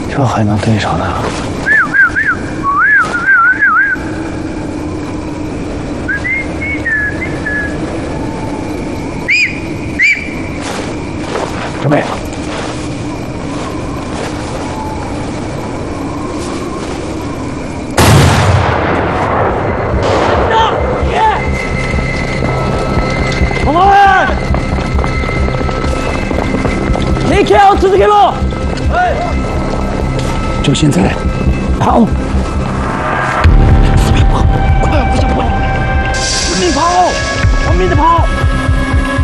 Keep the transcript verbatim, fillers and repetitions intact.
这还能对上呢？准备。 Take care， 続けろ。哎， 就现在， 跑！快，不行不行，拼命跑，拼命的跑！